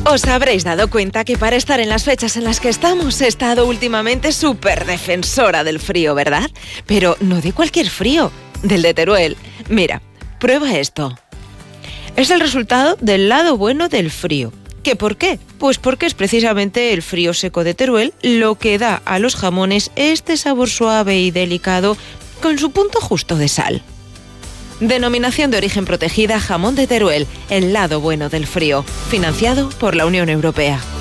Os habréis dado cuenta que para estar en las fechas en las que estamos he estado últimamente súper defensora del frío, ¿verdad? Pero no de cualquier frío, del de Teruel. Mira, prueba esto. Es el resultado del lado bueno del frío. ¿Qué por qué? Pues porque es precisamente el frío seco de Teruel lo que da a los jamones este sabor suave y delicado con su punto justo de sal. Denominación de origen protegida Jamón de Teruel, el lado bueno del frío. Financiado por la Unión Europea.